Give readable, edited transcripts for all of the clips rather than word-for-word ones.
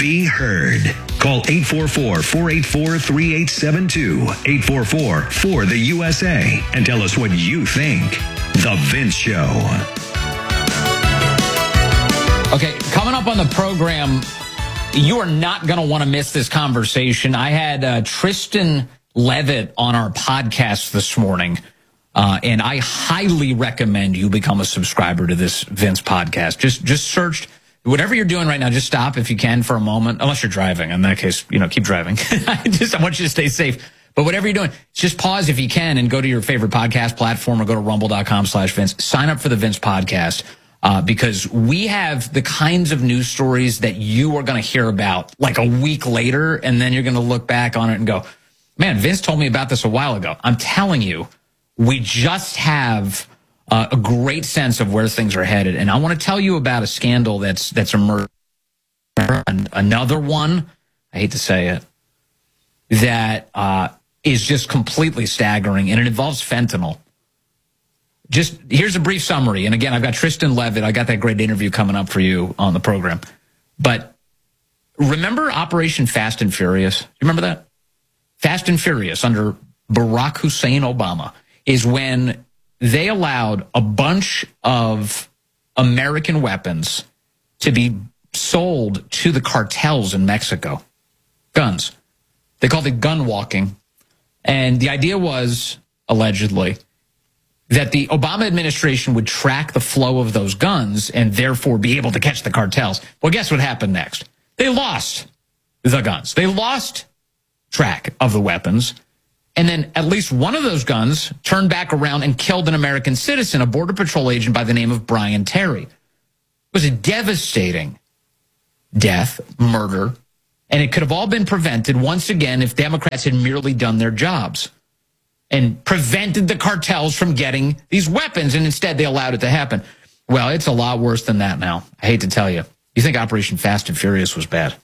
be heard. Call 844-484-3872, 844-4-THE-USA, and tell us what you think. The Vince Show. Okay, coming up on the program, you are not going to want to miss this conversation. I had Tristan Levitt on our podcast this morning, and I highly recommend you become a subscriber to this Vince podcast. Just search whatever you're doing right now. Just stop if you can for a moment, unless you're driving. In that case, keep driving. I want you to stay safe. But whatever you're doing, just pause if you can and go to your favorite podcast platform or go to rumble.com/Vince. Sign up for the Vince podcast. Because we have the kinds of news stories that you are going to hear about like a week later, and then you're going to look back on it and go, man, Vince told me about this a while ago. I'm telling you, we just have a great sense of where things are headed. And I want to tell you about a scandal that's emerged. Another one, I hate to say it, that is just completely staggering, and it involves fentanyl. Just here's a brief summary. And again, I've got Tristan Levitt. I got that great interview coming up for you on the program. But remember Operation Fast and Furious? You remember that? Fast and Furious under Barack Hussein Obama is when they allowed a bunch of American weapons to be sold to the cartels in Mexico. Guns. They called it gun walking. And the idea was, allegedly, that the Obama administration would track the flow of those guns and therefore be able to catch the cartels. Well, guess what happened next? They lost the guns. They lost track of the weapons. And then at least one of those guns turned back around and killed an American citizen, a Border Patrol agent by the name of Brian Terry. It was a devastating death, murder, and it could have all been prevented once again if Democrats had merely done their jobs and prevented the cartels from getting these weapons, and instead they allowed it to happen. Well, it's a lot worse than that now. I hate to tell you. You think Operation Fast and Furious was bad?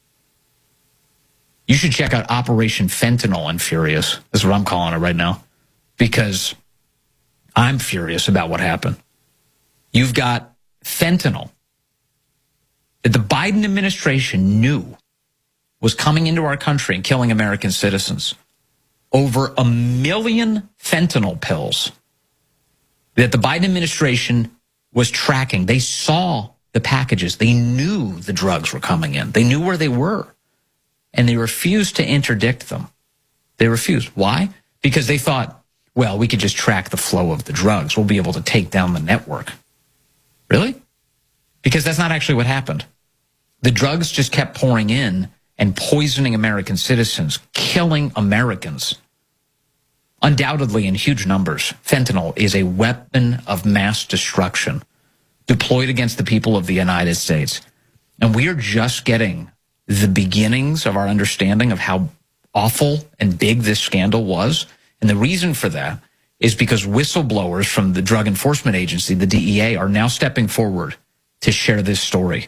You should check out Operation Fentanyl and Furious. That's what I'm calling it right now, because I'm furious about what happened. You've got fentanyl that the Biden administration knew was coming into our country and killing American citizens. Over 1 million fentanyl pills that the Biden administration was tracking. They saw the packages. They knew the drugs were coming in. They knew where they were. And they refused to interdict them. They refused. Why? Because they thought, well, we could just track the flow of the drugs. We'll be able to take down the network. Really? Because that's not actually what happened. The drugs just kept pouring in and poisoning American citizens, killing Americans. Undoubtedly, in huge numbers, fentanyl is a weapon of mass destruction deployed against the people of the United States. And we are just getting the beginnings of our understanding of how awful and big this scandal was. And the reason for that is because whistleblowers from the Drug Enforcement Agency, the DEA, are now stepping forward to share this story.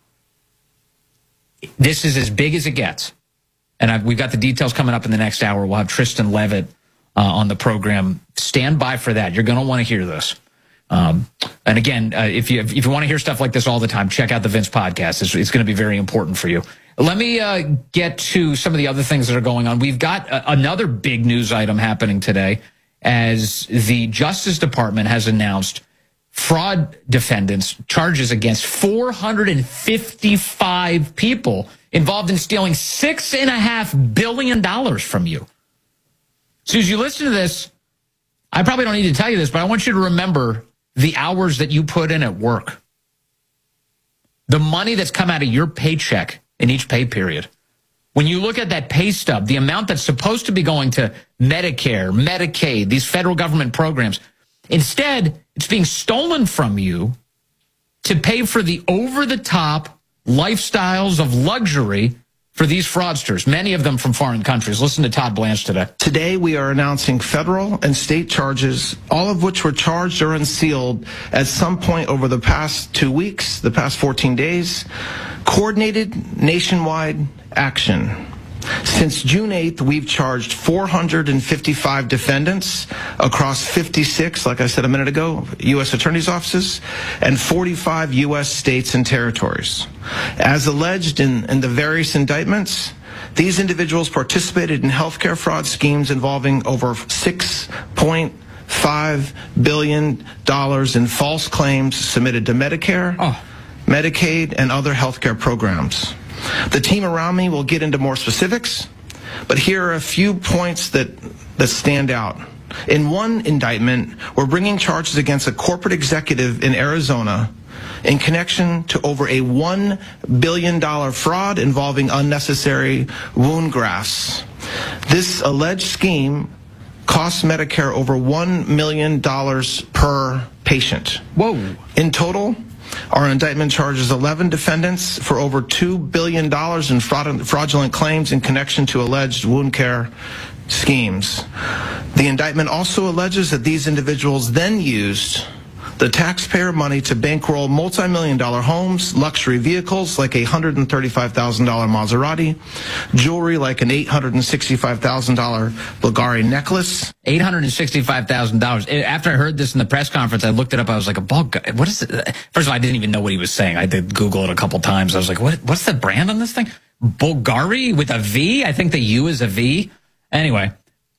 This is as big as it gets. And we've got the details coming up in the next hour. We'll have Tristan Levitt on the program. Stand by for that. You're going to want to hear this. And again, if you want to hear stuff like this all the time, check out the Vince podcast. It's going to be very important for you. Let me get to some of the other things that are going on. We've got another big news item happening today as the Justice Department has announced fraud defendants charges against 455 people involved in stealing $6.5 billion from you. So as you listen to this, I probably don't need to tell you this, but I want you to remember the hours that you put in at work. The money that's come out of your paycheck in each pay period. When you look at that pay stub, the amount that's supposed to be going to Medicare, Medicaid, these federal government programs, instead, it's being stolen from you to pay for the over-the-top lifestyles of luxury for these fraudsters, many of them from foreign countries. Listen to Todd Blanche today. Today, we are announcing federal and state charges, all of which were charged or unsealed at some point over the past 2 weeks, the past 14 days. Coordinated nationwide action. Since June 8th, we've charged 455 defendants across 56, like I said a minute ago, U.S. attorneys' offices, and 45 U.S. states and territories. As alleged in the various indictments, these individuals participated in healthcare fraud schemes involving over $6.5 billion in false claims submitted to Medicare, Medicaid, and other healthcare programs. The team around me will get into more specifics, but here are a few points that stand out. In one indictment, we're bringing charges against a corporate executive in Arizona in connection to over a $1 billion fraud involving unnecessary wound grafts. This alleged scheme costs Medicare over $1 million per patient. Whoa. In total, our indictment charges 11 defendants for over $2 billion in fraudulent claims in connection to alleged wound care schemes. The indictment also alleges that these individuals then used the taxpayer money to bankroll multi-million-dollar homes, luxury vehicles like a $135,000 Maserati, jewelry like an $865,000 Bulgari necklace. $865,000. After I heard this in the press conference, I looked it up. I was like, what is it? First of all, I didn't even know what he was saying. I did Google it a couple times. I was like, what's the brand on this thing? Bulgari with a V? I think the U is a V. Anyway,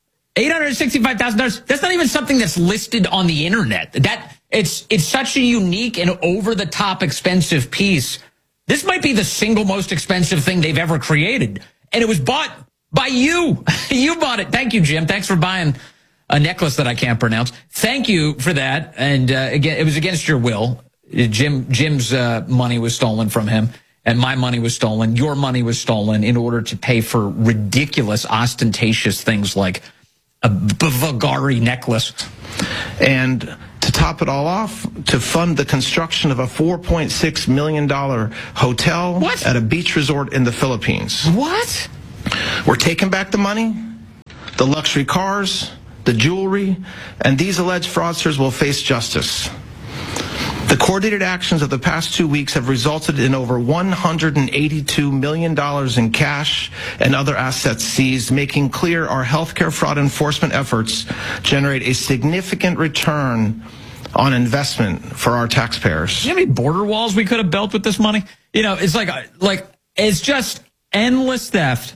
$865,000. That's not even something that's listed on the internet. It's such a unique and over-the-top expensive piece. This might be the single most expensive thing they've ever created. And it was bought by you. You bought it. Thank you, Jim. Thanks for buying a necklace that I can't pronounce. Thank you for that. And again, it was against your will. Jim's money was stolen from him, and my money was stolen. Your money was stolen in order to pay for ridiculous, ostentatious things like a Bulgari necklace. And to top it all off, to fund the construction of a $4.6 million hotel at a beach resort in the Philippines. What? We're taking back the money, the luxury cars, the jewelry, and these alleged fraudsters will face justice. The coordinated actions of the past 2 weeks have resulted in over $182 million in cash and other assets seized, making clear our healthcare fraud enforcement efforts generate a significant return on investment for our taxpayers. You know how many border walls we could have built with this money? You know, it's like it's just endless theft,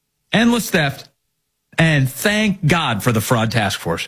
and thank God for the fraud task force.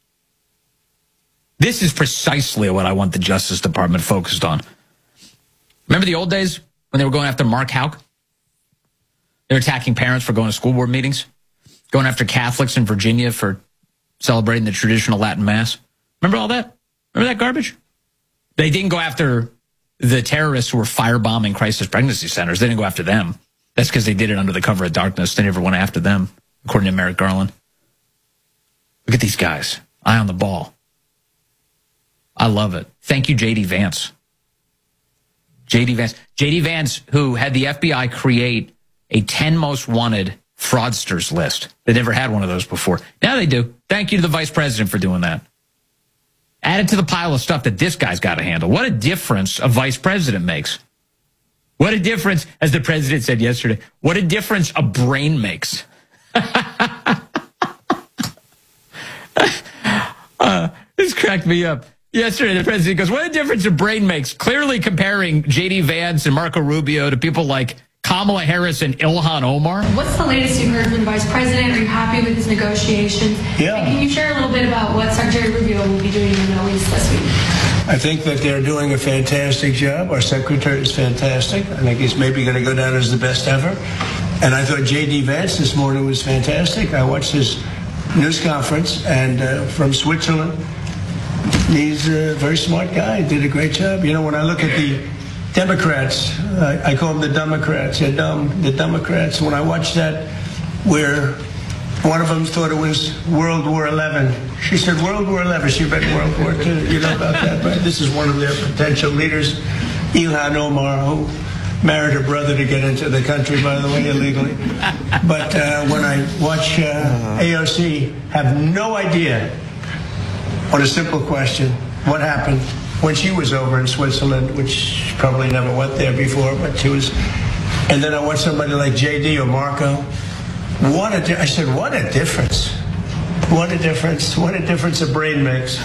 This is precisely what I want the Justice Department focused on. Remember the old days when they were going after Mark Houck? They were attacking parents for going to school board meetings, going after Catholics in Virginia for celebrating the traditional Latin Mass. Remember all that? Remember that garbage? They didn't go after the terrorists who were firebombing crisis pregnancy centers. They didn't go after them. That's because they did it under the cover of darkness. They never went after them, according to Merrick Garland. Look at these guys. Eye on the ball. I love it. Thank you, J.D. Vance. J.D. Vance, who had the FBI create a 10 most wanted fraudsters list. They never had one of those before. Now they do. Thank you to the vice president for doing that. Add it to the pile of stuff that this guy's got to handle. What a difference a vice president makes. What a difference, as the president said yesterday, what a difference a brain makes. This cracked me up. Yesterday, the president goes, what a difference a brain makes. Clearly comparing J.D. Vance and Marco Rubio to people like Kamala Harris and Ilhan Omar. What's the latest you've heard from the vice president? Are you happy with his negotiations? Yeah. And can you share a little bit about what Secretary Rubio will be doing in the Middle East this week? I think that they're doing a fantastic job. Our secretary is fantastic. I think he's maybe going to go down as the best ever. And I thought J.D. Vance this morning was fantastic. I watched his news conference and from Switzerland. He's a very smart guy. Did a great job. You know, when I look at the Democrats, I call them the Democrats. They're dumb. The Democrats. When I watched that, where one of them thought it was World War XI. She said World War XI. She read World War II. You know about that, right? This is one of their potential leaders, Ilhan Omar, who married her brother to get into the country, by the way, illegally. But when I watch AOC, have no idea on a simple question, what happened when she was over in Switzerland, which probably never went there before, but she was. And then I watch somebody like JD or Marco, I said, what a difference. What a difference. What a difference a brain makes.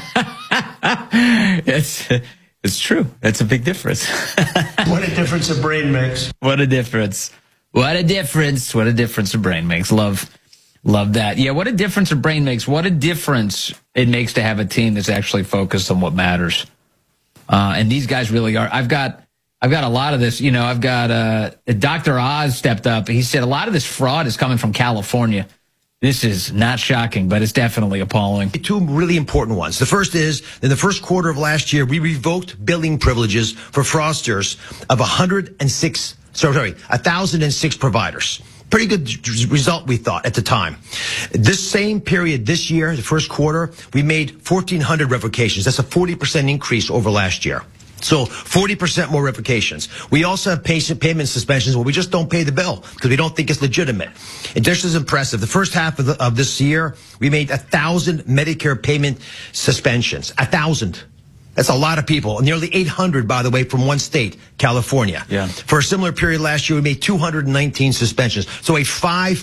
It's true. That's a big difference. What a difference a brain makes. What a difference. What a difference. What a difference a brain makes. Love that. Yeah, what a difference a brain makes. What a difference it makes to have a team that's actually focused on what matters. And these guys really are. I've got a lot of this. I've got Dr. Oz stepped up. He said a lot of this fraud is coming from California. This is not shocking, but it's definitely appalling. Two really important ones. The first is, in the first quarter of last year, we revoked billing privileges for fraudsters of 1,006 providers. Pretty good result, we thought, at the time. This same period this year, the first quarter, we made 1,400 revocations. That's a 40% increase over last year. So 40% more revocations. We also have payment suspensions where we just don't pay the bill because we don't think it's legitimate. And just as impressive, the first half of this year, we made 1,000 Medicare payment suspensions. 1,000. That's a lot of people. Nearly 800, by the way, from one state, California. Yeah. For a similar period last year, we made 219 suspensions. So a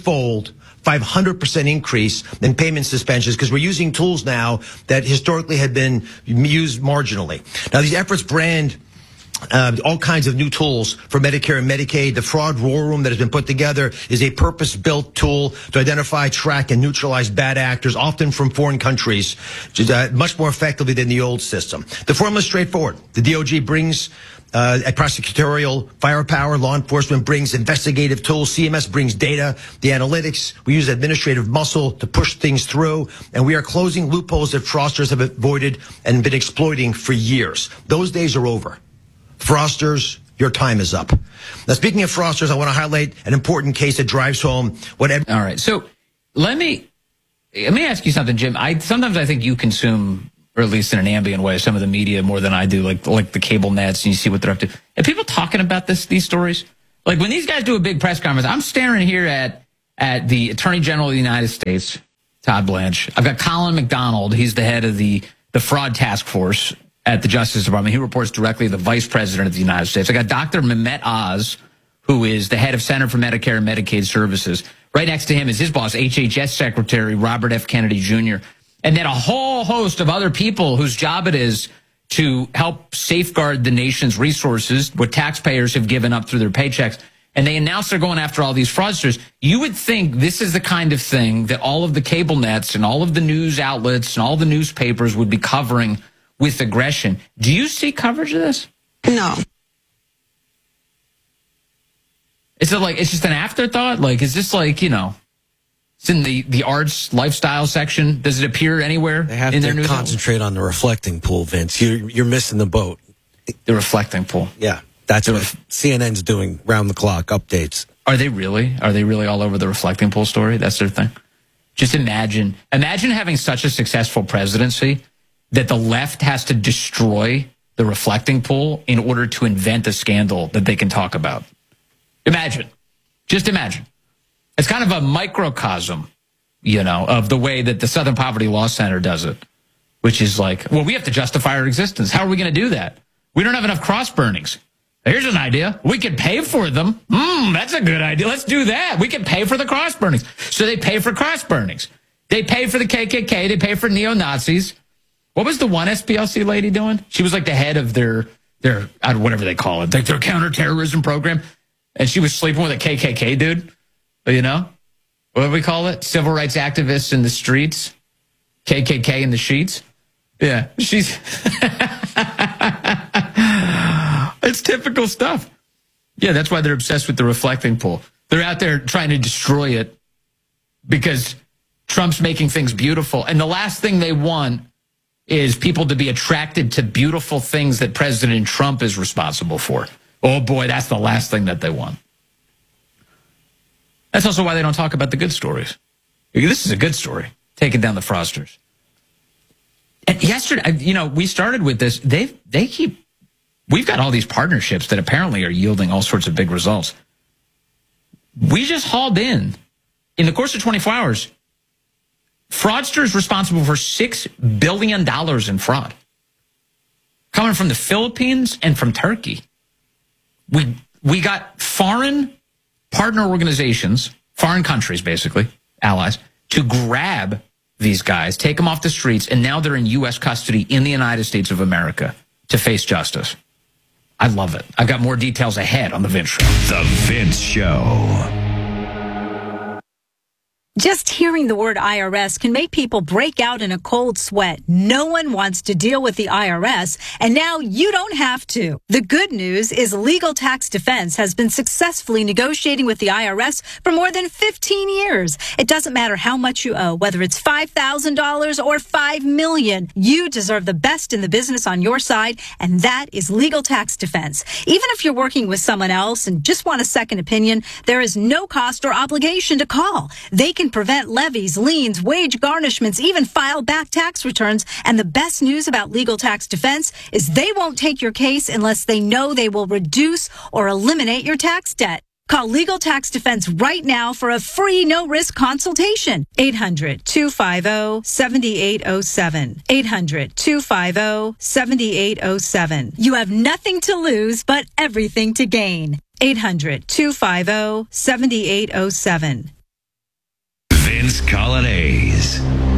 500% increase in payment suspensions because we're using tools now that historically had been used marginally. Now, these efforts brand all kinds of new tools for Medicare and Medicaid. The fraud war room that has been put together is a purpose-built tool to identify, track, and neutralize bad actors, often from foreign countries, much more effectively than the old system. The formula is straightforward. The DOJ brings a prosecutorial firepower, law enforcement brings investigative tools, CMS brings data, the analytics, we use administrative muscle to push things through, and we are closing loopholes that fraudsters have avoided and been exploiting for years. Those days are over. Fraudsters, your time is up. Now, speaking of fraudsters, I want to highlight an important case that drives home what... All right, so let me ask you something, Jim. Sometimes I think you consume, or at least in an ambient way, some of the media more than I do, like the cable nets, and you see what they're up to. Are people talking about these stories? Like when these guys do a big press conference, I'm staring here at the Attorney General of the United States, Todd Blanche. I've got Colin McDonald. He's the head of the fraud task force at the Justice Department. He reports directly to the Vice President of the United States. I got Dr. Mehmet Oz, who is the head of Center for Medicare and Medicaid Services. Right next to him is his boss, HHS Secretary Robert F. Kennedy Jr., and then a whole host of other people whose job it is to help safeguard the nation's resources, what taxpayers have given up through their paychecks. And they announce they're going after all these fraudsters. You would think this is the kind of thing that all of the cable nets and all of the news outlets and all the newspapers would be covering with aggression. Do you see coverage of this? No. Is it like, it's just an afterthought? Like, is this like, it's in the arts lifestyle section? Does it appear anywhere they have in their to news concentrate outlet? on the reflecting pool, Vince. You're missing the boat. The reflecting pool. Yeah. That's what CNN's doing round the clock updates. Are they really? Are they really all over the reflecting pool story? That's their thing. Just imagine having such a successful presidency that the left has to destroy the reflecting pool in order to invent a scandal that they can talk about. Imagine. Just imagine. It's kind of a microcosm, of the way that the Southern Poverty Law Center does it, which is like, well, we have to justify our existence. How are we going to do that? We don't have enough cross burnings. Here's an idea. We could pay for them. That's a good idea. Let's do that. We can pay for the cross burnings. So they pay for cross burnings. They pay for the KKK. They pay for neo-Nazis. What was the one SPLC lady doing? She was like the head of their whatever they call it, like their counterterrorism program. And she was sleeping with a KKK dude. What do we call it? Civil rights activists in the streets. KKK in the sheets. Yeah, she's... It's typical stuff. Yeah, that's why they're obsessed with the reflecting pool. They're out there trying to destroy it because Trump's making things beautiful. And the last thing they want is people to be attracted to beautiful things that President Trump is responsible for. Oh, boy, that's the last thing that they want. That's also why they don't talk about the good stories. This is a good story, taking down the fraudsters. And yesterday, we started with this. We've got all these partnerships that apparently are yielding all sorts of big results. We just hauled in the course of 24 hours, fraudsters responsible for $6 billion in fraud coming from the Philippines and from Turkey. We got foreign partner organizations foreign countries, basically, allies, to grab these guys, take them off the streets, and now they're in U.S. custody in the United States of America to face justice. I love it. I've got more details ahead on The Vince Show. The Vince Show. Just hearing the word IRS can make people break out in a cold sweat. No one wants to deal with the IRS, and now you don't have to. The good news is Legal Tax Defense has been successfully negotiating with the IRS for more than 15 years. It doesn't matter how much you owe, whether it's $5,000 or $5 million. You deserve the best in the business on your side, and that is Legal Tax Defense. Even if you're working with someone else and just want a second opinion, there is no cost or obligation to call. They can prevent levies, liens, wage garnishments, even file back tax returns. And the best news about Legal Tax Defense is they won't take your case unless they know they will reduce or eliminate your tax debt. Call Legal Tax Defense right now for a free no-risk consultation. 800-250-7807. 800-250-7807. You have nothing to lose but everything to gain. 800-250-7807. Vince Coglianese.